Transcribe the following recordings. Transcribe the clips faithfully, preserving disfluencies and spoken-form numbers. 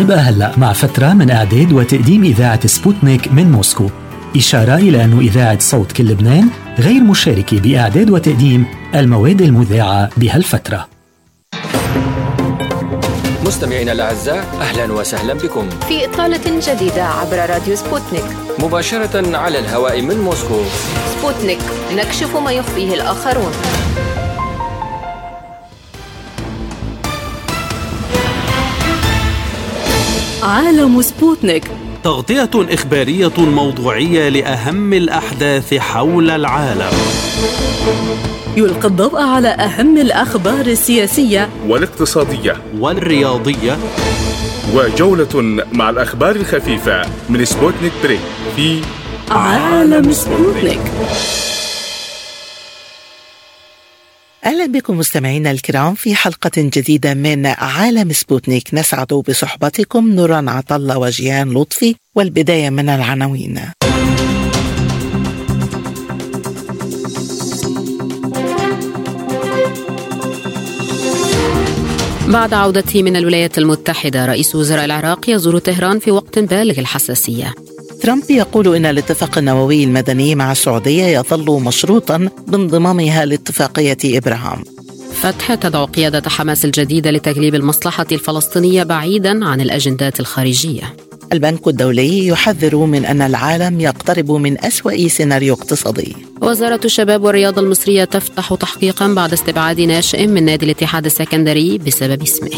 ابقى هلأ مع فترة من إعداد وتقديم إذاعة سبوتنيك من موسكو، إشارة إلى أن إذاعة صوت كل لبنان غير مشاركة بإعداد وتقديم المواد المذاعة بهالفترة. مستمعينا الأعزاء، أهلا وسهلا بكم في إطلالة جديدة عبر راديو سبوتنيك مباشرة على الهواء من موسكو. سبوتنيك، نكشف ما يخفيه الآخرون. عالم سبوتنيك، تغطية إخبارية موضوعية لأهم الأحداث حول العالم، يلقي الضوء على أهم الأخبار السياسية والاقتصادية والرياضية، وجولة مع الأخبار الخفيفة من سبوتنيك بريك في عالم سبوتنيك. أهلا بكم مستمعينا الكرام في حلقة جديدة من عالم سبوتنيك. نسعد بصحبتكم نوران عطلة وجيان لطفي، والبداية من العناوين. بعد عودته من الولايات المتحدة، رئيس وزراء العراق يزور طهران في وقت بالغ الحساسية. ترامب يقول إن الاتفاق النووي المدني مع السعودية يظل مشروطا بانضمامها لاتفاقية إبراهام. فتح تدعو قيادة حماس الجديدة لتجليب المصلحة الفلسطينية بعيدا عن الأجندات الخارجية. البنك الدولي يحذر من أن العالم يقترب من أسوأ سيناريو اقتصادي. وزارة الشباب والرياضة المصرية تفتح تحقيقا بعد استبعاد ناشئ من نادي الاتحاد السكندري بسبب اسمه.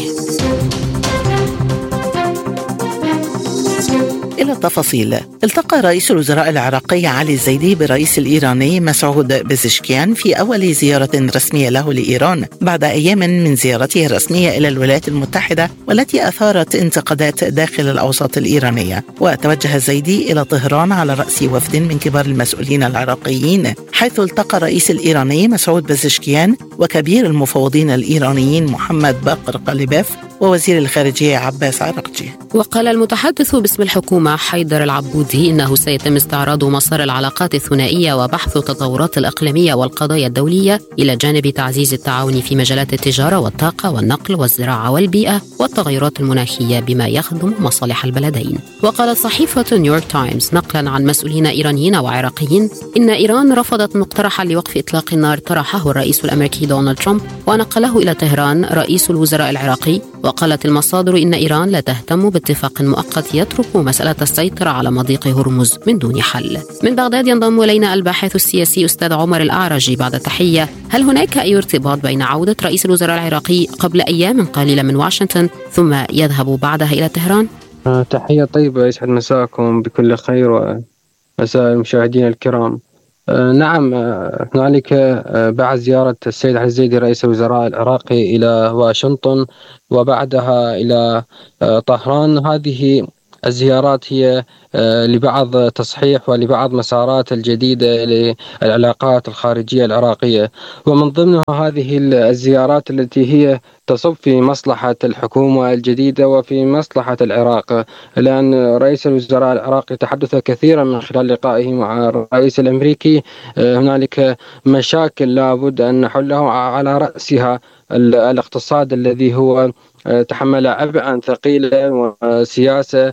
إلى التفاصيل. التقى رئيس الوزراء العراقي علي الزيدي بالرئيس الإيراني مسعود بزشكيان في أول زيارة رسمية له لإيران بعد أيام من زيارته الرسمية إلى الولايات المتحدة، والتي أثارت انتقادات داخل الأوساط الإيرانية. وتوجه الزيدي إلى طهران على رأس وفد من كبار المسؤولين العراقيين، حيث التقى الرئيس الإيراني مسعود بزشكيان وكبير المفوضين الإيرانيين محمد باقر قليباف ووزير الخارجية عباس عراقجي. وقال المتحدث باسم الحكومة حيدر العبودي إنه سيتم استعراض مسار العلاقات الثنائية وبحث التطورات الإقليمية والقضايا الدولية، إلى جانب تعزيز التعاون في مجالات التجارة والطاقة والنقل والزراعة والبيئة والتغيرات المناخية بما يخدم مصالح البلدين. وقالت صحيفة نيويورك تايمز نقلا عن مسؤولين إيرانيين وعراقيين إن إيران رفضت مقترحا لوقف إطلاق النار طرحه الرئيس الأمريكي دونالد ترامب ونقله إلى طهران رئيس الوزراء العراقي. وقالت المصادر إن إيران لا تهتم باتفاق مؤقت يترك مسألة السيطرة على مضيق هرمز من دون حل. من بغداد ينضم إلينا الباحث السياسي أستاذ عمر الأعرجي. بعد تحية، هل هناك أي ارتباط بين عودة رئيس الوزراء العراقي قبل أيام قليلة من واشنطن ثم يذهب بعدها إلى طهران؟ تحية طيبة، يسعد مساكم بكل خير ومساء المشاهدين الكرام. نعم، هنالك بعد زيارة السيد علي الزيدي رئيس الوزراء العراقي إلى واشنطن وبعدها إلى طهران، هذه الزيارات هي لبعض تصحيح ولبعض مسارات الجديدة للعلاقات الخارجية العراقية، ومن ضمنها هذه الزيارات التي هي تصب في مصلحة الحكومة الجديدة وفي مصلحة العراق، لأن رئيس الوزراء العراقي تحدث كثيرا من خلال لقائه مع الرئيس الأمريكي. هنالك مشاكل لابد أن نحلها، على رأسها الاقتصاد الذي هو تحمل عبئا ثقيلا وسياسة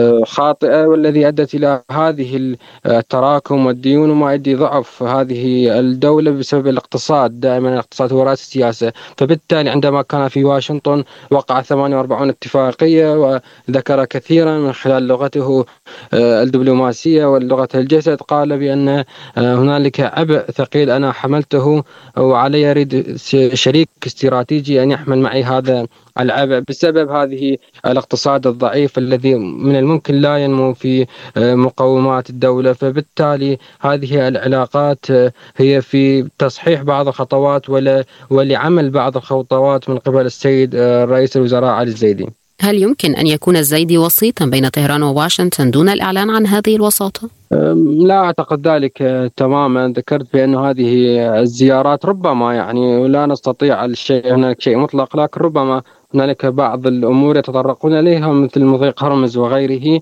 خاطئة، والذي أدت إلى هذه التراكم والديون وما يؤدي ضعف هذه الدولة بسبب الاقتصاد. دائما الاقتصاد هو رأس السياسة، فبالتالي عندما كان في واشنطن وقع ثمانية وأربعين اتفاقية، وذكر كثيرا من خلال لغته الدبلوماسية واللغة الجسد، قال بأن هنالك عبء ثقيل أنا حملته وعلي يريد شريك استراتيجي أن يحمل معي هذا العبء بسبب هذه الاقتصاد الضعيف الذي من الممكن لا ينمو في مقومات الدولة. فبالتالي هذه العلاقات هي في تصحيح بعض الخطوات ولعمل بعض الخطوات من قبل السيد رئيس الوزراء علي الزيدي. هل يمكن أن يكون الزيدي وسيطا بين طهران وواشنطن دون الإعلان عن هذه الوساطة؟ لا أعتقد ذلك تماما. ذكرت بأن هذه الزيارات ربما يعني ولا نستطيع الشيء هناك شيء مطلق، لكن ربما هنالك بعض الأمور يتطرقون إليها مثل مضيق هرمز وغيره،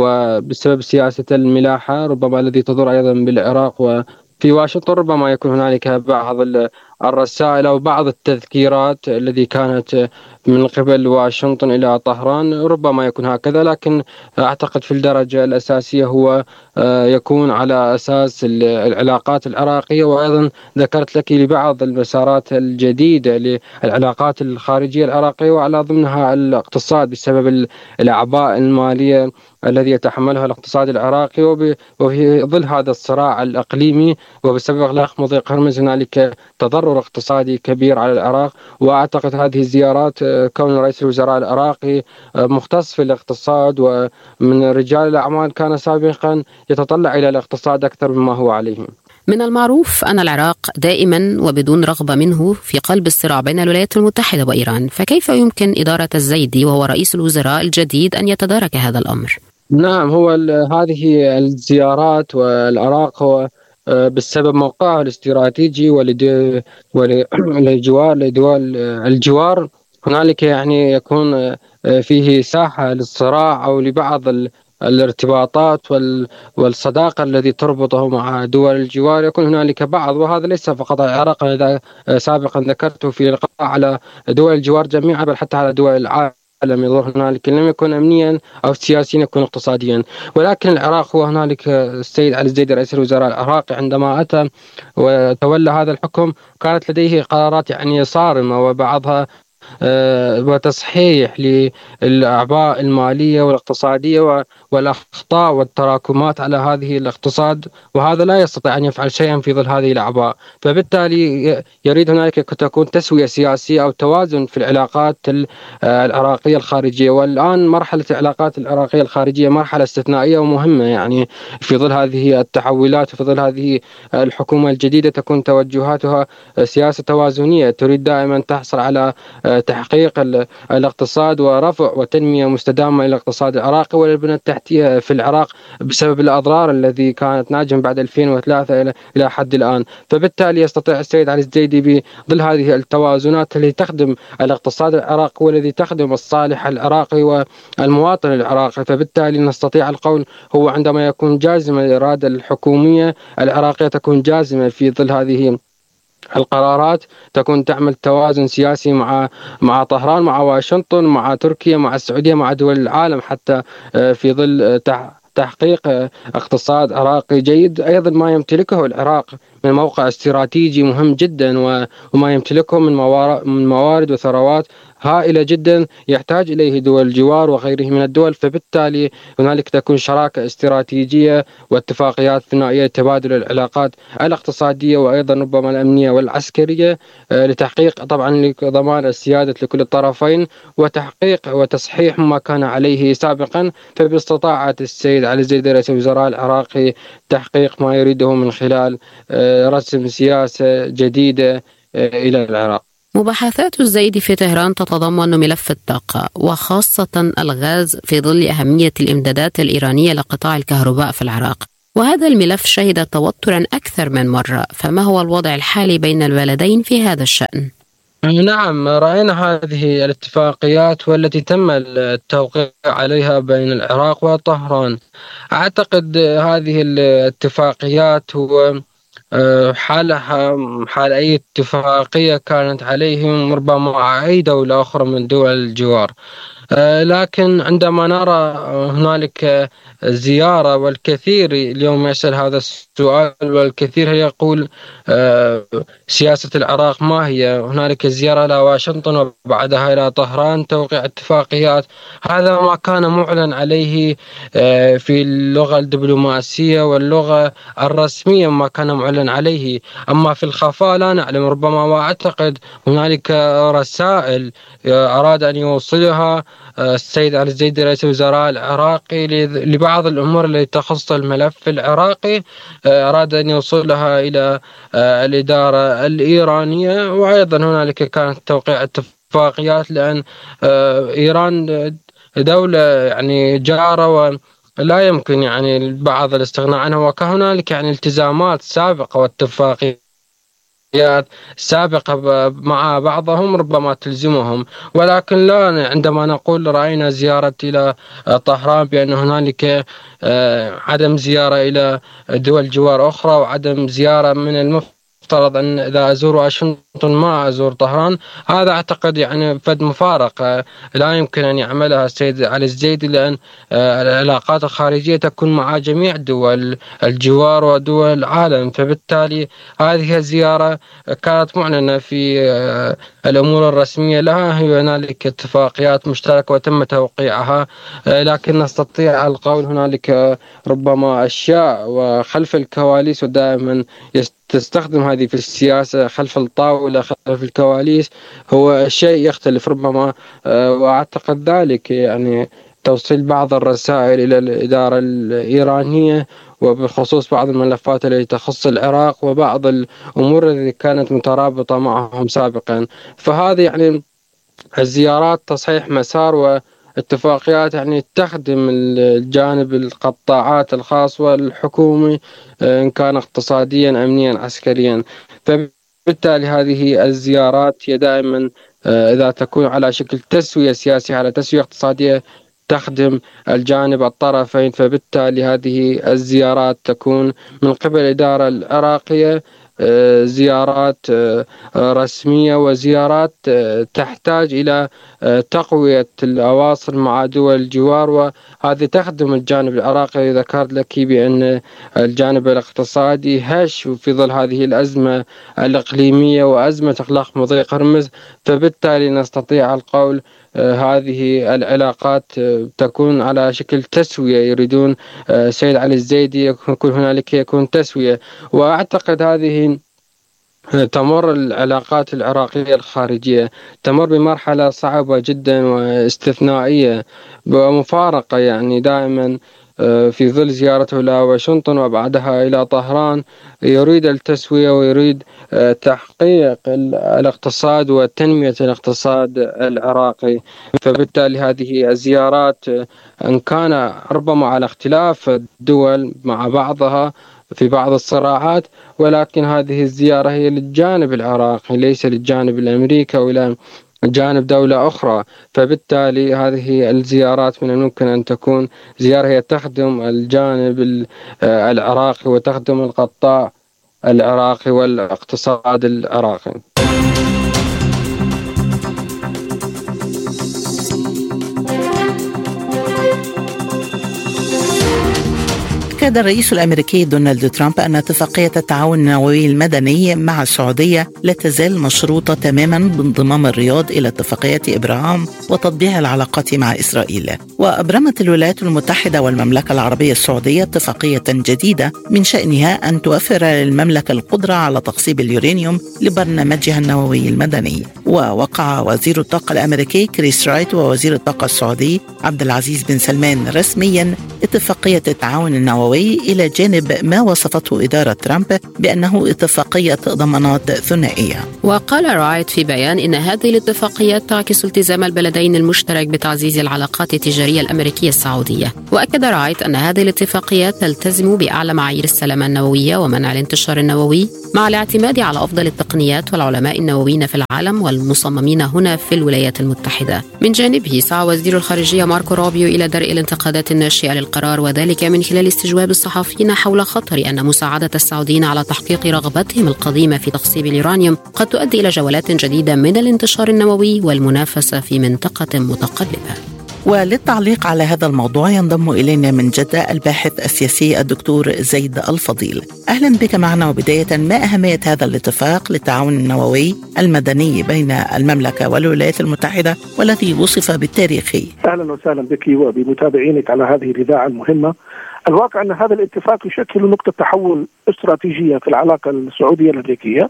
وبسبب سياسة الملاحة ربما الذي تدور أيضا بالعراق وفي واشنطن ربما يكون هنالك بعض الرسائل أو بعض التذكيرات التي كانت من قبل واشنطن إلى طهران، ربما يكون هكذا، لكن أعتقد في الدرجة الأساسية هو يكون على أساس العلاقات العراقية. وأيضا ذكرت لك لبعض المسارات الجديدة للعلاقات الخارجية العراقية، وعلى ضمنها الاقتصاد بسبب الأعباء المالية الذي يتحملها الاقتصاد العراقي، وفي ظل هذا الصراع الإقليمي وبسبب إغلاق مضيق هرمز هنالك تضرر اقتصادي كبير على العراق. وأعتقد هذه الزيارات كون رئيس الوزراء العراقي مختص في الاقتصاد ومن رجال الأعمال كان سابقا يتطلع إلى الاقتصاد أكثر مما هو عليه. من المعروف أن العراق دائما وبدون رغبة منه في قلب الصراع بين الولايات المتحدة وإيران، فكيف يمكن إدارة الزيدي وهو رئيس الوزراء الجديد أن يتدارك هذا الأمر؟ نعم، هو هذه الزيارات والعراق هو بسبب موقعه الاستراتيجي ولجوار لدول الجوار هنالك يعني يكون فيه ساحة للصراع أو لبعض الارتباطات والصداقة التي تربطه مع دول الجوار، يكون هنالك بعض، وهذا ليس فقط العراق، إذا سابقا ذكرته في لقاء على دول الجوار جميعا بل حتى على دول العالم لم يظهر هنالك، لم يكن أمنيا أو سياسيا يكون اقتصاديا. ولكن العراق هو هنالك السيد علي الزيدي رئيس الوزراء العراقي عندما أتى وتولى هذا الحكم كانت لديه قرارات يعني صارمة، وبعضها وتصحيح للأعباء المالية والاقتصادية والأخطاء والتراكمات على هذه الاقتصاد، وهذا لا يستطيع أن يفعل شيئا في ظل هذه الأعباء. فبالتالي يريد هنالك تكون تسوية سياسية أو توازن في العلاقات العراقية الخارجية. والآن مرحلة العلاقات العراقية الخارجية مرحلة استثنائية ومهمة، يعني في ظل هذه التحولات وفي ظل هذه الحكومة الجديدة تكون توجهاتها سياسة توازنية، تريد دائما تحصل على تحقيق الاقتصاد ورفع وتنمية مستدامة للاقتصاد العراقي والبنى التحتية في العراق بسبب الأضرار الذي كانت ناجم بعد ألفين وثلاثة إلى إلى حد الآن. فبالتالي يستطيع السيد علي الزيدي بظل هذه التوازنات التي تخدم الاقتصاد العراقي والذي تخدم الصالح العراقي والمواطن العراقي. فبالتالي نستطيع القول هو عندما يكون جازم الإرادة الحكومية العراقية تكون جازمة في ظل هذه القرارات، تكون تعمل توازن سياسي مع مع طهران، مع واشنطن، مع تركيا، مع السعودية، مع دول العالم، حتى في ظل تحقيق اقتصاد عراقي جيد. أيضا ما يمتلكه العراق من موقع استراتيجي مهم جدا وما يمتلكه من موارد وثروات هائلة جدا يحتاج إليه دول الجوار وغيره من الدول. فبالتالي هنالك تكون شراكة استراتيجية واتفاقيات ثنائية تبادل العلاقات الاقتصادية وأيضا ربما الأمنية والعسكرية لتحقيق طبعا لضمان السيادة لكل الطرفين وتحقيق وتصحيح ما كان عليه سابقا. فباستطاعة السيد علي الزيدي رئيس الوزراء العراقي تحقيق ما يريده من خلال رسم سياسة جديدة إلى العراق. مباحثات الزيدي في طهران تتضمن ملف الطاقة وخاصة الغاز في ظل أهمية الإمدادات الإيرانية لقطاع الكهرباء في العراق، وهذا الملف شهد توترا أكثر من مرة، فما هو الوضع الحالي بين البلدين في هذا الشأن؟ نعم، رأينا هذه الاتفاقيات والتي تم التوقيع عليها بين العراق وطهران. أعتقد هذه الاتفاقيات هو حالها حال أي اتفاقية كانت عليهم ربما مع أي دولة أخرى من دول الجوار. لكن عندما نرى هنالك زيارة والكثير اليوم يسأل هذا السؤال والكثير يقول سياسة العراق ما هي، هنالك زيارة إلى واشنطن وبعدها إلى طهران توقيع اتفاقيات، هذا ما كان معلن عليه في اللغة الدبلوماسية واللغة الرسمية ما كان معلن عليه. أما في الخفاء لا نعلم، ربما وأعتقد هنالك رسائل أراد أن يوصلها السيد علي الزيدي رئيس الوزراء العراقي لبعض الأمور التي تخص الملف العراقي، أراد أن يوصلها إلى الإدارة الإيرانية. وأيضا هنالك كانت توقيع اتفاقيات لأن إيران دولة يعني جارة ولا يمكن يعني البعض الاستغناء عنها، وكهنالك يعني التزامات سابقة واتفاقيات سابقة مع بعضهم ربما تلزمهم. ولكن لا، عندما نقول رأينا زيارة إلى طهران بأن هنالك عدم زيارة إلى دول جوار أخرى وعدم زيارة من افترض أن إذا أزور واشنطن ما أزور طهران، هذا أعتقد يعني فد مفارقة لا يمكن أن يعملها السيد علي الزيدي، لأن العلاقات الخارجية تكون مع جميع دول الجوار ودول العالم. فبالتالي هذه الزيارة كانت معلنة في الأمور الرسمية لها، هنالك اتفاقيات مشتركة وتم توقيعها، لكن نستطيع القول هنالك ربما أشياء وخلف الكواليس، ودائما تستخدم هذه في السياسة خلف الطاولة خلف الكواليس هو شيء يختلف ربما. وأعتقد ذلك يعني توصيل بعض الرسائل إلى الإدارة الإيرانية وبخصوص بعض الملفات التي تخص العراق وبعض الأمور التي كانت مترابطة معهم سابقا. فهذه يعني الزيارات تصحيح مسار واتفاقيات يعني تخدم الجانب القطاعات الخاص والحكومي إن كان اقتصاديا أمنيا عسكريا. فبالتالي هذه الزيارات هي دائما إذا تكون على شكل تسوية سياسية على تسوية اقتصادية تخدم الجانب الطرفين. فبالتالي هذه الزيارات تكون من قبل الإدارة العراقية زيارات رسمية وزيارات تحتاج إلى تقوية الأواصر مع دول الجوار، وهذه تخدم الجانب العراقي. ذكرت لك بأن الجانب الاقتصادي هش في ظل هذه الأزمة الإقليمية وأزمة إغلاق مضيق هرمز، فبالتالي نستطيع القول هذه العلاقات تكون على شكل تسوية. يريدون سيد علي الزيدي يكون هنالك يكون تسوية، وأعتقد هذه تمر العلاقات العراقية الخارجية تمر بمرحلة صعبة جدا واستثنائية ومفارقة، يعني دائما في ظل زيارته إلى واشنطن وبعدها إلى طهران يريد التسوية ويريد تحقيق الاقتصاد وتنمية الاقتصاد العراقي. فبالتالي هذه الزيارات إن كان ربما على اختلاف الدول مع بعضها في بعض الصراعات، ولكن هذه الزيارة هي للجانب العراقي ليس للجانب الأمريكي ولا جانب دولة أخرى. فبالتالي هذه الزيارات من الممكن أن تكون زيارة هي تخدم الجانب العراقي وتخدم القطاع العراقي والاقتصاد العراقي. أكد الرئيس الأمريكي دونالد ترامب أن اتفاقية التعاون النووي المدني مع السعودية لا تزال مشروطة تماما بانضمام الرياض إلى اتفاقية إبراهام وتطبيع العلاقات مع إسرائيل. وأبرمت الولايات المتحدة والمملكة العربية السعودية اتفاقية جديدة من شأنها أن توفر للمملكة القدرة على تخصيب اليورانيوم لبرنامجها النووي المدني. ووقع وزير الطاقة الأمريكي كريس رايت ووزير الطاقة السعودي عبد العزيز بن سلمان رسميا اتفاقية التعاون النووي إلى جانب ما وصفته إدارة ترامب بأنه اتفاقية ضمانات ثنائية. وقال رايت في بيان إن هذه الاتفاقيات تعكس التزام البلدين المشترك بتعزيز العلاقات التجارية الأمريكية السعودية. وأكد رايت أن هذه الاتفاقيات تلتزم بأعلى معايير السلامة النووية ومنع الانتشار النووي مع الاعتماد على أفضل التقنيات والعلماء النوويين في العالم والمصممين هنا في الولايات المتحدة. من جانبه سعى وزير الخارجية ماركو روبيو إلى درء الانتقادات الناشئة للقرار، وذلك من خلال استجواب الصحفيين حول خطر أن مساعدة السعوديين على تحقيق رغبتهم القديمة في تخصيب اليورانيوم قد تؤدي إلى جولات جديدة من الانتشار النووي والمنافسة في منطقة متقلبة. وللتعليق على هذا الموضوع ينضم إلينا من جدة الباحث السياسي الدكتور زيد الفضيل. أهلا بك معنا. وبداية، ما أهمية هذا الاتفاق للتعاون النووي المدني بين المملكة والولايات المتحدة والذي وصف بالتاريخي؟ أهلا وسهلا بك وبمتابعينك على هذه الإذاعة المهمة. الواقع أن هذا الاتفاق يشكل نقطة تحول استراتيجية في العلاقة السعودية الأمريكية،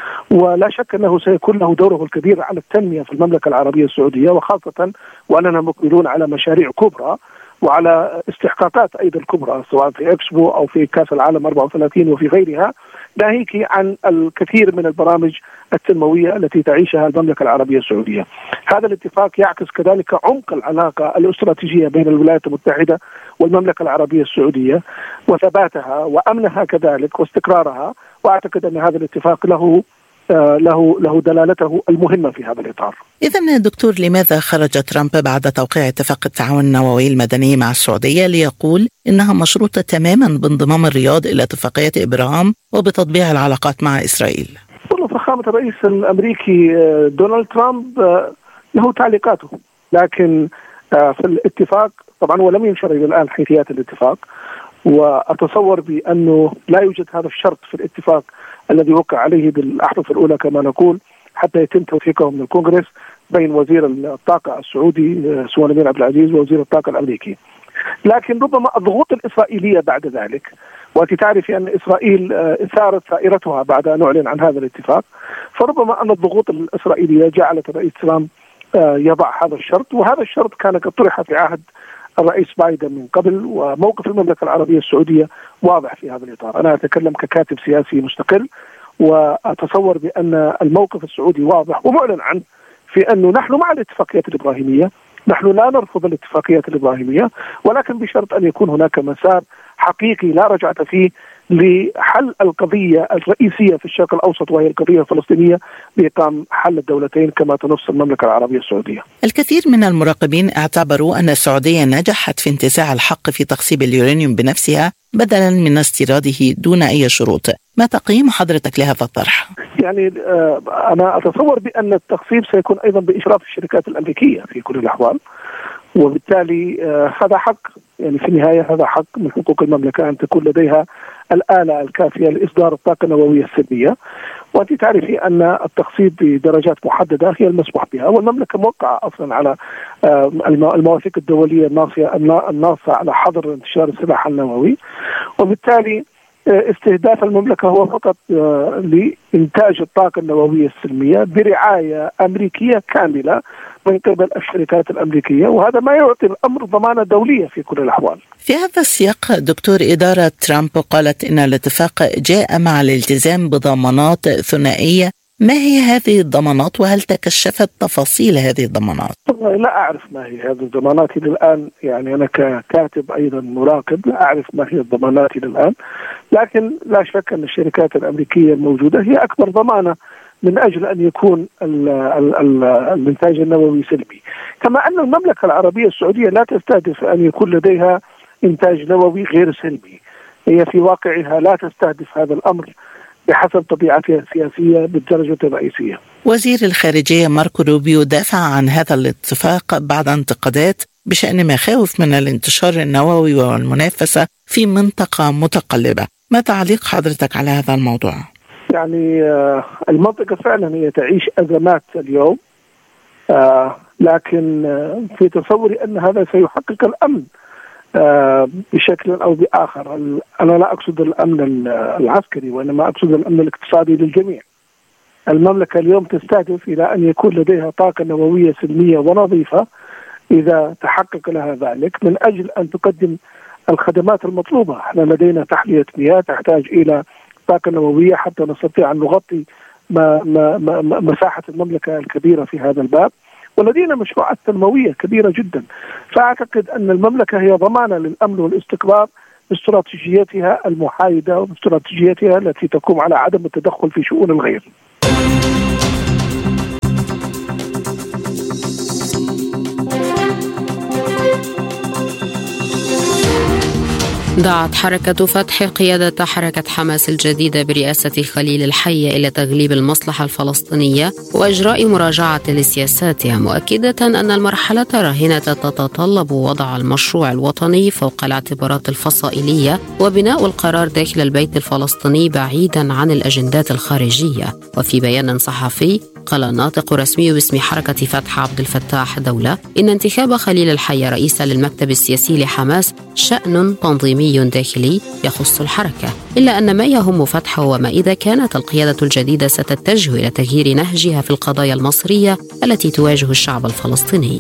ولا شك أنه سيكون له دوره الكبير على التنمية في المملكة العربية السعودية، وخاصة وأننا مقبلون على مشاريع كبرى وعلى استحقاقات أيضا كبرى سواء في إكسبو أو في كأس العالم أربعة وثلاثين وفي غيرها، ناهيك عن الكثير من البرامج التنموية التي تعيشها المملكة العربية السعودية. هذا الاتفاق يعكس كذلك عمق العلاقة الاستراتيجية بين الولايات المتحدة والمملكة العربية السعودية وثباتها وأمنها كذلك واستقرارها، وأعتقد أن هذا الاتفاق له له له دلالته المهمة في هذا الإطار. إذن دكتور، لماذا خرج ترامب بعد توقيع اتفاق التعاون النووي المدني مع السعودية ليقول إنها مشروطة تماما بانضمام الرياض إلى اتفاقية إبراهام وبتطبيع العلاقات مع إسرائيل؟ والله فخامة الرئيس الأمريكي دونالد ترامب له تعليقاته، لكن في الاتفاق طبعا ولم ينشر إلى الآن حيثيات الاتفاق، وأتصور بأنه لا يوجد هذا الشرط في الاتفاق الذي وقع عليه بالأحرف الأولى كما نقول حتى يتم توثيقه من الكونغرس بين وزير الطاقة السعودي سليمان عبد العزيز ووزير الطاقة الأمريكي. لكن ربما الضغوط الإسرائيلية بعد ذلك، وأنت تعرفي أن إسرائيل ثارت ثائرتها بعد أن أعلن عن هذا الاتفاق، فربما أن الضغوط الإسرائيلية جعلت الرئيس ترامب يضع هذا الشرط، وهذا الشرط كان قد طرح في عهد الرئيس بايدن من قبل، وموقف المملكة العربية السعودية واضح في هذا الإطار. أنا أتكلم ككاتب سياسي مستقل، وأتصور بأن الموقف السعودي واضح ومعلن عنه في أنه نحن مع الاتفاقيات الإبراهيمية، نحن لا نرفض الاتفاقيات الإبراهيمية، ولكن بشرط أن يكون هناك مسار حقيقي لا رجعة فيه لحل القضية الرئيسية في الشرق الأوسط، وهي القضية الفلسطينية، بإقامة حل الدولتين كما تنص المملكة العربية السعودية. الكثير من المراقبين اعتبروا أن السعودية نجحت في انتزاع الحق في تخصيب اليورانيوم بنفسها بدلا من استيراده دون أي شروط. ما تقييم حضرتك لهذا الطرح؟ يعني أنا أتصور بأن التخصيب سيكون أيضا بإشراف الشركات الأمريكية في كل الأحوال، وبالتالي هذا حق، يعني في النهاية هذا حق من حقوق المملكة أن تكون لديها الآلة الكافية لإصدار الطاقة النووية السلمية. وأنت تعرفي أن التخصيب بدرجات محددة هي المسموح بها، والمملكة موقعة أصلا على المواثيق الدولية الناصة على حظر انتشار السلاح النووي، وبالتالي استهداف المملكة هو فقط لإنتاج الطاقة النووية السلمية برعاية أمريكية كاملة من قبل الشركات الأمريكية، وهذا ما يعطي الأمر ضمانة دولية في كل الأحوال. في هذا السياق دكتور، إدارة ترامب قالت إن الاتفاق جاء مع الالتزام بضمانات ثنائية. ما هي هذه الضمانات، وهل تكشفت تفاصيل هذه الضمانات؟ لا أعرف ما هي هذه الضمانات إلى الآن، يعني أنا ككاتب أيضا مراقب لا أعرف ما هي الضمانات إلى الآن، لكن لا شك أن الشركات الأمريكية الموجودة هي أكبر ضمانة من أجل أن يكون الإنتاج النووي سلمي. كما أن المملكة العربية السعودية لا تستهدف أن يكون لديها إنتاج نووي غير سلمي، هي في واقعها لا تستهدف هذا الأمر بحسب طبيعتها السياسية بالدرجة الرئيسية. وزير الخارجية ماركو روبيو دافع عن هذا الاتفاق بعد انتقادات بشأن مخاوف من الانتشار النووي والمنافسة في منطقة متقلبة. ما تعليق حضرتك على هذا الموضوع؟ يعني المنطقة فعلا هي تعيش أزمات اليوم، لكن في تصوري أن هذا سيحقق الأمن بشكل أو بآخر. أنا لا أقصد الأمن العسكري، وإنما أقصد الأمن الاقتصادي للجميع. المملكة اليوم تستهدف إلى أن يكون لديها طاقة نووية سلمية ونظيفة إذا تحقق لها ذلك، من أجل أن تقدم الخدمات المطلوبة. احنا لدينا تحلية مياه تحتاج إلى طاقة نووية حتى نستطيع أن نغطي ما ما ما مساحة المملكة الكبيرة في هذا الباب، ولدينا مشروعات تنموية كبيرة جدا. فأعتقد أن المملكة هي ضمانة للأمن والاستقرار باستراتيجيتها المحايدة وباستراتيجيتها التي تقوم على عدم التدخل في شؤون الغير. دعت حركة فتح قيادة حركة حماس الجديدة برئاسة خليل الحي إلى تغليب المصلحة الفلسطينية وإجراء مراجعة لسياساتها، مؤكدة أن المرحلة الراهنة تتطلب وضع المشروع الوطني فوق الاعتبارات الفصائلية وبناء القرار داخل البيت الفلسطيني بعيدا عن الأجندات الخارجية. وفي بيان صحفي قال الناطق الرسمي باسم حركة فتح عبد الفتاح دولة إن انتخاب خليل الحي رئيسا للمكتب السياسي لحماس شأن تنظيمي داخلي يخص الحركة، إلا أن ما يهم فتح هو ما إذا كانت القيادة الجديدة ستتجه إلى تغيير نهجها في القضايا المصرية التي تواجه الشعب الفلسطيني.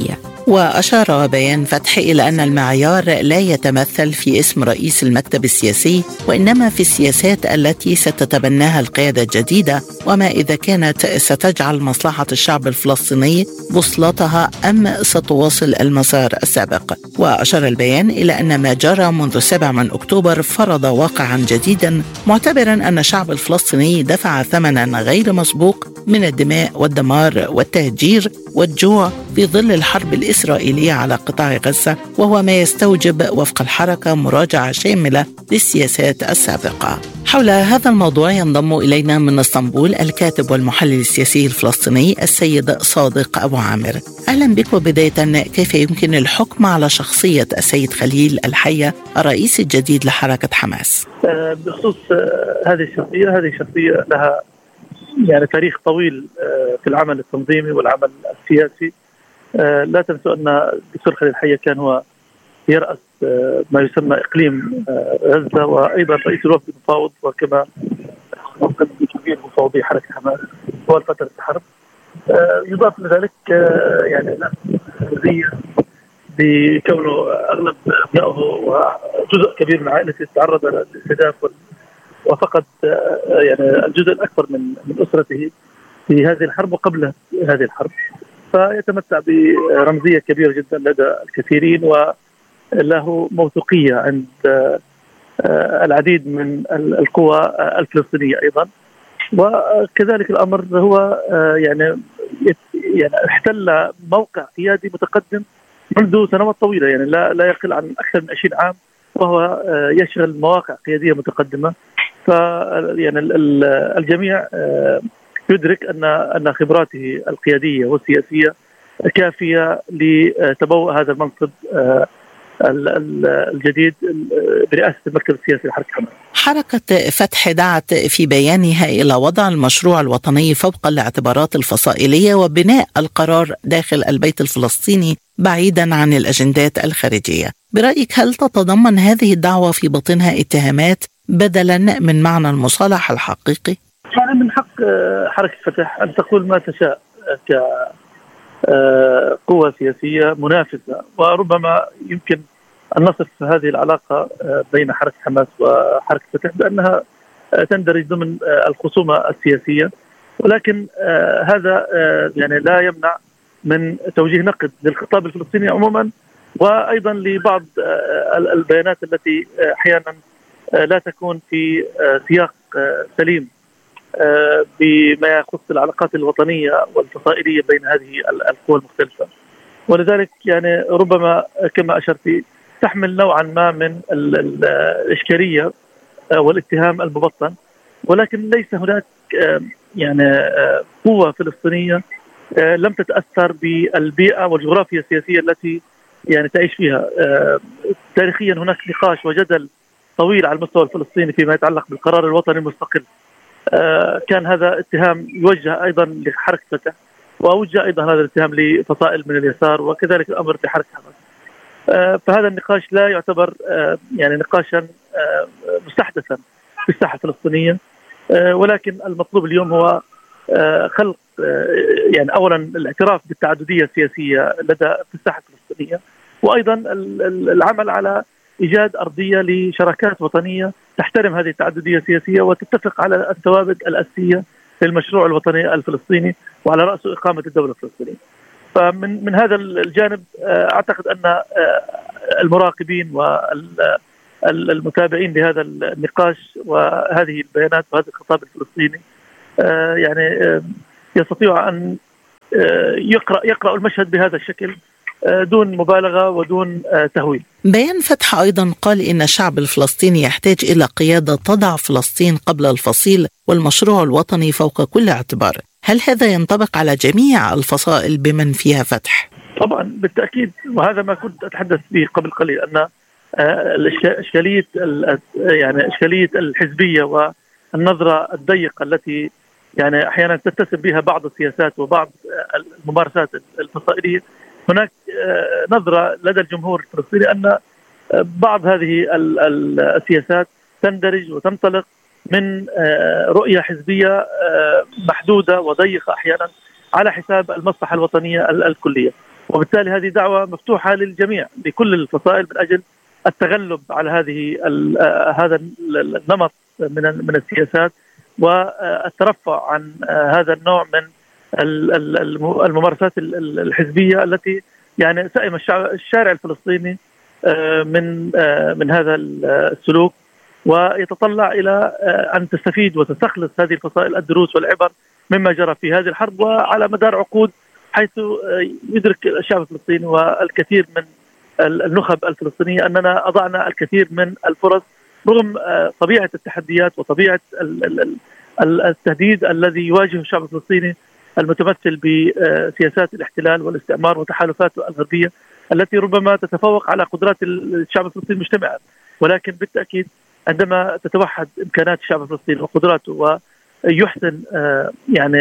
وأشار بيان فتح إلى أن المعيار لا يتمثل في اسم رئيس المكتب السياسي، وإنما في السياسات التي ستتبناها القيادة الجديدة، وما إذا كانت ستجعل مصلحة الشعب الفلسطيني بوصلتها أم ستواصل المسار السابق. وأشار البيان إلى أن ما جرى منذ السابع من أكتوبر فرض واقعا جديدا، معتبرا أن الشعب الفلسطيني دفع ثمنا غير مسبوق من الدماء والدمار والتهجير والجوع في ظل الحرب الإسرائيلية على قطاع غزة، وهو ما يستوجب وفق الحركة مراجعة شاملة للسياسات السابقة. حول هذا الموضوع ينضم إلينا من اسطنبول الكاتب والمحلل السياسي الفلسطيني السيد صادق أبو عامر. أهلا بك. وبداية، كيف يمكن الحكم على شخصية السيد خليل الحية الرئيس الجديد لحركة حماس؟ بخصوص هذه الشخصية، هذه الشخصية لها يعني تاريخ طويل في العمل التنظيمي والعمل السياسي. لا تنسوا أن الدكتور خليل الحية كان هو يرأس ما يسمى إقليم غزة، وأيضا رئيس الوفد المفاوض، وكما وقد كبير مفاوضي حركة حماس طوال فترة الحرب. يضاف لذلك يعني نفسية بكونه أغلب أبنائه وجزء كبير من عائلته تعرض للاستهداف وفقد يعني الجزء الأكبر من من أسرته في هذه الحرب وقبل هذه الحرب، فيتمتع برمزية كبيرة جدا لدى الكثيرين، وله موثوقية عند العديد من القوى الفلسطينية أيضا. وكذلك الأمر هو يعني يعني احتل موقع قيادي متقدم منذ سنوات طويلة، يعني لا لا يقل عن أكثر من عشرين عام، وهو يشغل مواقع قيادية متقدمة. ف يعني الجميع يدرك أن أن خبراته القيادية والسياسية كافية لتبوء هذا المنصب الجديد برئاسة المكتب السياسي لحركة حماس. حركة فتح دعت في بيانها إلى وضع المشروع الوطني فوق الاعتبارات الفصائلية وبناء القرار داخل البيت الفلسطيني بعيدا عن الأجندات الخارجية. برأيك هل تتضمن هذه الدعوة في بطنها اتهامات بدلا من معنى المصالحة الحقيقي؟ يعني من حق حركة فتح أن تقول ما تشاء كقوة سياسية منافسة، وربما يمكن أن نصف هذه العلاقة بين حركة حماس وحركة فتح بأنها تندرج ضمن الخصومة السياسية، ولكن هذا يعني لا يمنع من توجيه نقد للخطاب الفلسطيني عموما، وأيضا لبعض البيانات التي أحيانا لا تكون في سياق سليم بما يخص العلاقات الوطنية والفصائلية بين هذه القوى المختلفة. ولذلك يعني ربما كما أشرت تحمل نوعا ما من الإشكالية والاتهام المبطن، ولكن ليس هناك يعني قوة فلسطينية لم تتأثر بالبيئة والجغرافيا السياسية التي يعني تعيش فيها. تاريخيا هناك نقاش وجدل طويل على المستوى الفلسطيني فيما يتعلق بالقرار الوطني المستقل. كان هذا اتهام يوجه أيضا لحركة فتح، ووجه أيضا هذا الاتهام لفصائل من اليسار، وكذلك الأمر لحركة حماس. فهذا النقاش لا يعتبر يعني نقاشا مستحدثا في الساحة الفلسطينية، ولكن المطلوب اليوم هو خلق يعني أولا الاعتراف بالتعددية السياسية لدى في الساحة الفلسطينية، وأيضا العمل على إيجاد أرضية لشراكات وطنية تحترم هذه التعددية السياسية وتتفق على الثوابت الأساسية للمشروع الوطني الفلسطيني وعلى رأسه إقامة الدولة الفلسطينية. فمن من هذا الجانب أعتقد أن المراقبين والمتابعين لهذا النقاش وهذه البيانات وهذا الخطاب الفلسطيني يعني يستطيع أن يقرأ يقرأ المشهد بهذا الشكل دون مبالغة ودون تهويل. بيان فتح أيضا قال إن الشعب الفلسطيني يحتاج إلى قيادة تضع فلسطين قبل الفصيل والمشروع الوطني فوق كل اعتبار. هل هذا ينطبق على جميع الفصائل بمن فيها فتح؟ طبعا بالتأكيد، وهذا ما كنت أتحدث به قبل قليل، أن إشكالية يعني إشكالية الحزبية والنظرة الضيقة التي يعني أحيانا تتسم بها بعض السياسات وبعض الممارسات الفصائلية. هناك نظرة لدى الجمهور الفلسطيني أن بعض هذه السياسات تندرج وتنطلق من رؤية حزبية محدودة وضيقة أحيانا على حساب المصلحة الوطنية الكلية. وبالتالي هذه دعوة مفتوحة للجميع لكل الفصائل من أجل التغلب على هذه هذا النمط من من السياسات والترفع عن هذا النوع من الممارسات الحزبية التي يعني سئم الشارع الفلسطيني من من هذا السلوك، ويتطلع إلى أن تستفيد وتستخلص هذه الفصائل الدروس والعبر مما جرى في هذه الحرب وعلى مدار عقود، حيث يدرك الشعب الفلسطيني والكثير من النخب الفلسطينية أننا أضعنا الكثير من الفرص رغم طبيعة التحديات وطبيعة التهديد الذي يواجه الشعب الفلسطيني المتمثل بسياسات الاحتلال والاستعمار وتحالفاته الغربية التي ربما تتفوق على قدرات الشعب الفلسطيني مجتمعا، ولكن بالتأكيد عندما تتوحد إمكانات الشعب الفلسطيني وقدراته ويحسن يعني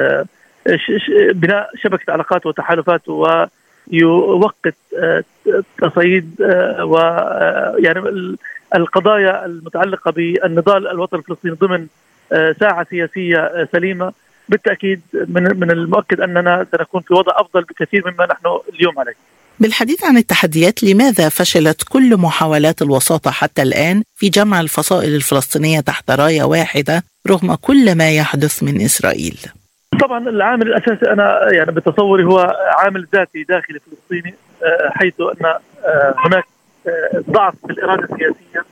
بناء شبكة علاقات وتحالفات ويوقت تصعيد ويعني القضايا المتعلقة بالنضال الوطني الفلسطيني ضمن ساعة سياسية سليمة، بالتأكيد من من المؤكد أننا سنكون في وضع أفضل بكثير مما نحن اليوم عليه. بالحديث عن التحديات، لماذا فشلت كل محاولات الوساطة حتى الآن في جمع الفصائل الفلسطينية تحت راية واحدة رغم كل ما يحدث من إسرائيل؟ طبعا العامل الأساسي أنا يعني بتصوري هو عامل ذاتي داخلي فلسطيني، حيث أن هناك ضعف في الإرادة السياسية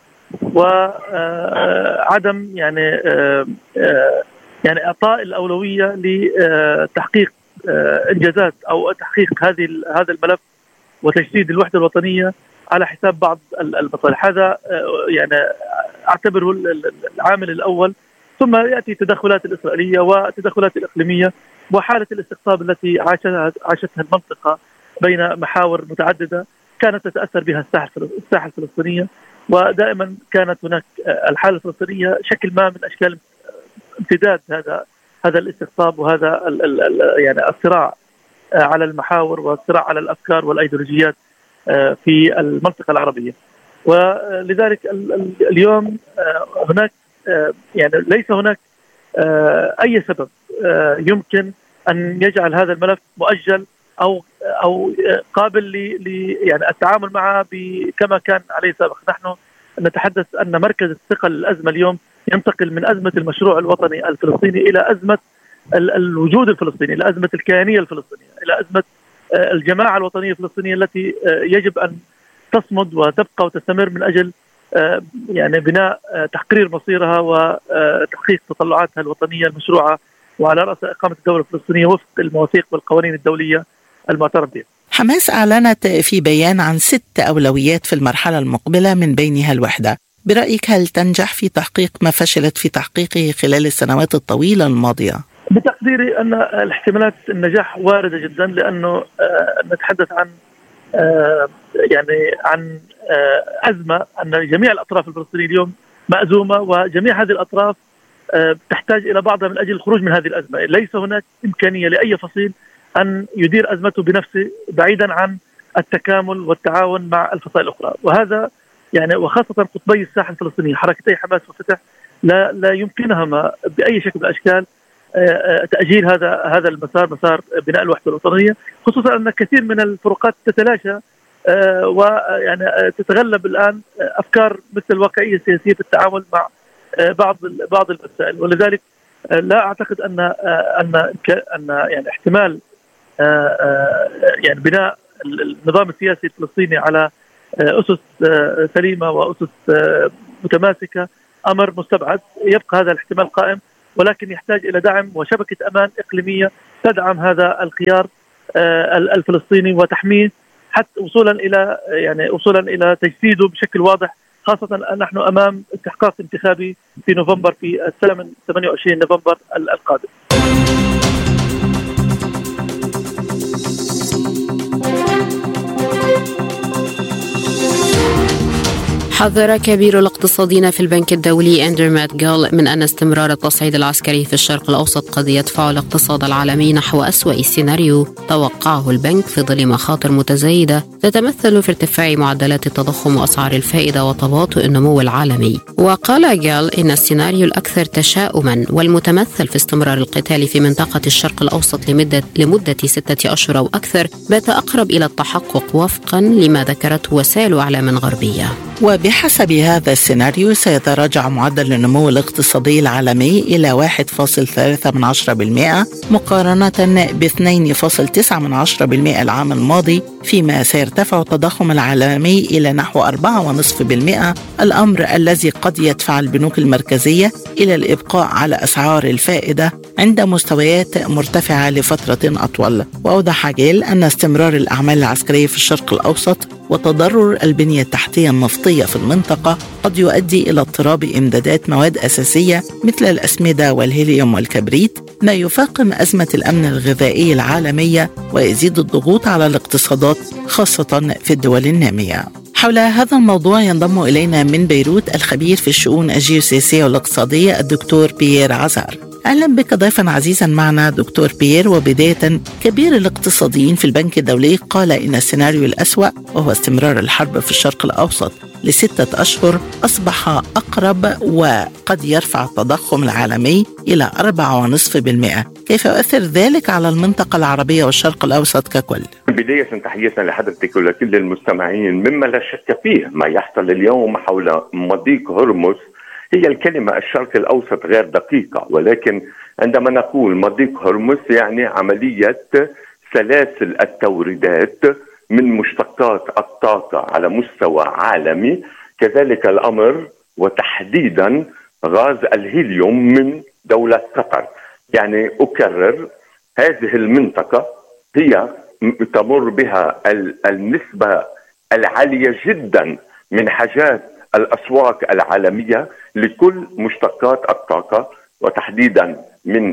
وعدم يعني يعني إعطاء الأولوية لتحقيق إنجازات أو تحقيق هذه هذا الملف وتجديد الوحدة الوطنية على حساب بعض المصالح. هذا يعني أعتبره العامل الأول، ثم يأتي التدخلات الإسرائيلية والتدخلات الإقليمية وحالة الاستقطاب التي عاشتها عاشتها المنطقة بين محاور متعددة كانت تتأثر بها الساحة الفلسطينية، ودائما كانت هناك الحالة الفلسطينية شكل ما من أشكال امتداد هذا هذا الاستقطاب وهذا ال ال يعني الصراع على المحاور والصراع على الأفكار والأيديولوجيات في المنطقة العربية. ولذلك اليوم هناك يعني ليس هناك أي سبب يمكن أن يجعل هذا الملف مؤجل أو أو قابل ل يعني التعامل معه كما كان عليه سابقا. نحن نتحدث أن مركز الثقل الأزمة اليوم ينتقل من أزمة المشروع الوطني الفلسطيني إلى أزمة الوجود الفلسطيني، إلى أزمة الكيانية الفلسطينية، إلى أزمة الجماعة الوطنية الفلسطينية التي يجب أن تصمد وتبقى وتستمر من أجل يعني بناء تحقير مصيرها وتحقيق تطلعاتها الوطنية المشروعة، وعلى رأس إقامة الدولة الفلسطينية وفق المواثيق والقوانين الدولية المعترف بها. حماس أعلنت في بيان عن ست أولويات في المرحلة المقبلة من بينها الوحدة. برأيك هل تنجح في تحقيق ما فشلت في تحقيقه خلال السنوات الطويلة الماضية؟ بتقديري أن الاحتمالات النجاح واردة جدا، لأنه نتحدث عن يعني عن أزمة أن جميع الأطراف الفلسطينية اليوم مأزومة، وجميع هذه الأطراف تحتاج إلى بعضها من أجل الخروج من هذه الأزمة. ليس هناك إمكانية لأي فصيل أن يدير أزمته بنفسه بعيدا عن التكامل والتعاون مع الفصائل الأخرى، وهذا يعني وخاصة قطبي الساحة الفلسطينية حركتي حماس وفتح لا لا يمكنهما بأي شكل من الأشكال تأجيل هذا هذا المسار، مسار بناء الوحدة الوطنية، خصوصا أن كثير من الفروقات تتلاشى ويعني تتغلب الآن أفكار مثل الواقعية السياسية في التعامل مع بعض بعض المسائل. ولذلك لا أعتقد أن أن أن يعني احتمال يعني بناء النظام السياسي الفلسطيني على أسس سليمة وأسس متماسكة أمر مستبعد. يبقى هذا الاحتمال قائم، ولكن يحتاج إلى دعم وشبكة أمان إقليمية تدعم هذا الخيار الفلسطيني وتحميه حتى وصولا إلى يعني وصولا إلى تجسيده بشكل واضح، خاصة أن نحن أمام استحقاق انتخابي في نوفمبر في السنة من ثمانية وعشرين نوفمبر القادم. حذر كبير الاقتصاديين في البنك الدولي أندرو مات جيل من أن استمرار التصعيد العسكري في الشرق الأوسط قد يدفع الاقتصاد العالمي نحو أسوأ سيناريو توقعه البنك في ظل مخاطر متزايدة تتمثل في ارتفاع معدلات التضخم وأسعار الفائدة وتباطؤ النمو العالمي. وقال جيل إن السيناريو الأكثر تشاؤما والمتمثل في استمرار القتال في منطقة الشرق الأوسط لمدة, لمدة ستة أشهر أو أكثر بات أقرب إلى التحقق وفقا لما ذكرته وسائل إعلام غربية. وبحسب هذا السيناريو سيتراجع معدل النمو الاقتصادي العالمي إلى واحد فاصلة ثلاثة بالمئة مقارنة ب اثنين فاصلة تسعة بالمئة العام الماضي، فيما سيرتفع التضخم العالمي إلى نحو أربعة فاصلة خمسة بالمئة، الأمر الذي قد يدفع البنوك المركزية إلى الإبقاء على أسعار الفائدة عند مستويات مرتفعة لفترة أطول. وأوضح جيل أن استمرار الأعمال العسكرية في الشرق الأوسط وتضرر البنية التحتية النفطية في المنطقة قد يؤدي إلى اضطراب إمدادات مواد أساسية مثل الأسمدة والهيليوم والكبريت، ما يفاقم أزمة الأمن الغذائي العالمية ويزيد الضغوط على الاقتصادات خاصة في الدول النامية. حول هذا الموضوع ينضم إلينا من بيروت الخبير في الشؤون الجيوسياسية والاقتصادية الدكتور بيير عزار. أهلا بك ضيفا عزيزا معنا دكتور بيير. وبداية، كبير الاقتصاديين في البنك الدولي قال إن السيناريو الأسوأ وهو استمرار الحرب في الشرق الأوسط لستة أشهر أصبح أقرب وقد يرفع التضخم العالمي إلى أربعة فاصلة خمسة بالمئة. كيف يؤثر ذلك على المنطقة العربية والشرق الأوسط ككل؟ بداية تحياتنا لحضرتك ولكل المستمعين. مما لا شك فيه ما يحصل اليوم حول مضيق هرمز، هي الكلمة الشرق الأوسط غير دقيقة، ولكن عندما نقول مضيق هرمز يعني عملية سلاسل التوريدات من مشتقات الطاقة على مستوى عالمي. كذلك الأمر وتحديدا غاز الهيليوم من دولة قطر. يعني أكرر، هذه المنطقة هي تمر بها النسبة العالية جدا من حاجات الأسواق العالمية لكل مشتقات الطاقة، وتحديدا من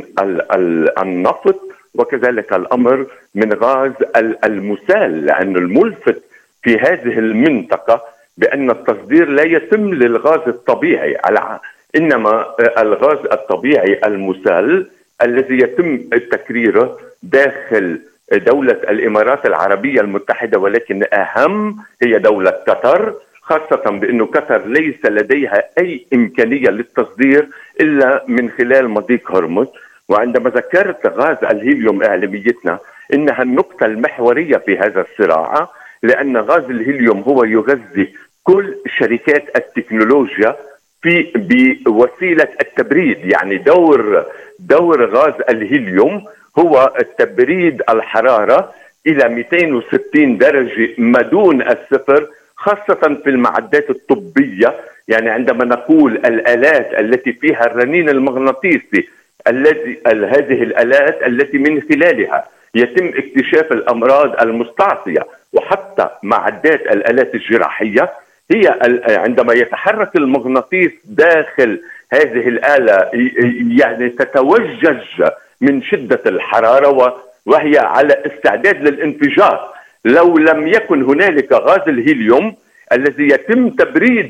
النفط، وكذلك الأمر من غاز المسال. لأن الملفت في هذه المنطقة بأن التصدير لا يتم للغاز الطبيعي، إنما الغاز الطبيعي المسال الذي يتم تكريره داخل دولة الإمارات العربية المتحدة، ولكن أهم هي دولة قطر، خاصة بأن قطر ليس لديها أي إمكانية للتصدير إلا من خلال مضيق هرمز. وعندما ذكرت غاز الهيليوم إعلاميتنا إنها النقطة المحورية في هذا الصراع، لأن غاز الهيليوم هو يغذي كل شركات التكنولوجيا في بوسيلة التبريد. يعني دور دور غاز الهيليوم هو تبريد الحرارة إلى مئتين وستين درجة ما دون الصفر، خاصة في المعدات الطبية. يعني عندما نقول الآلات التي فيها الرنين المغناطيسي، الذي هذه الآلات التي من خلالها يتم اكتشاف الأمراض المستعصية، وحتى معدات الآلات الجراحية، هي عندما يتحرك المغناطيس داخل هذه الآلة يعني تتوجج من شدة الحرارة وهي على استعداد للانفجار. لو لم يكن هنالك غاز الهيليوم الذي يتم تبريد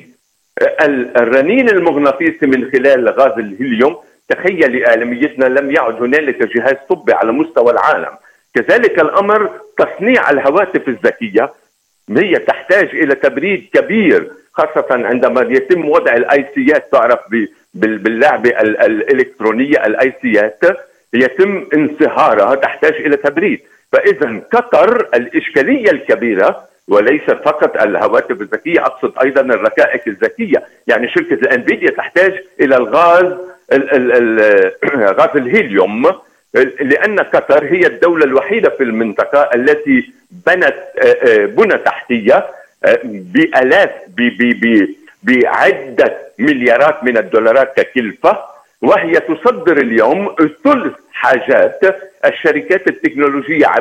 الرنين المغناطيسي من خلال غاز الهيليوم، تخيل إعلاميتنا لم يعد هنالك جهاز طبي على مستوى العالم. كذلك الأمر تصنيع الهواتف الذكية، هي تحتاج إلى تبريد كبير، خاصة عندما يتم وضع الآيسيات. تعرف باللعبة الإلكترونية الآيسيات يتم انصهارها، تحتاج إلى تبريد. فإذا قطر الإشكالية الكبيرة وليست فقط الهواتف الذكية، أقصد أيضا الركائك الذكية. يعني شركة الأنفيديا تحتاج إلى الغاز ال ال ال غاز الهيليوم، لأن قطر هي الدولة الوحيدة في المنطقة التي بنت بنى تحتية بآلاف بعدة مليارات من الدولارات ككلفة، وهي تصدر اليوم ثلث حاجات الشركات التكنولوجية